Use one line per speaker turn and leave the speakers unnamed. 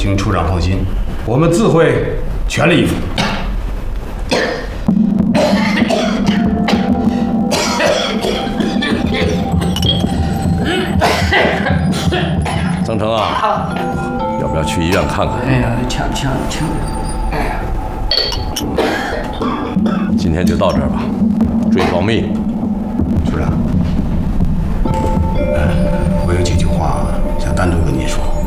请处长放心，我们自会全力以赴。
曾成啊，要不要去医院看看？
哎呀，抢！哎呀，
今天就到这儿吧，注意保密。
处长，我有几句话想单独跟您说。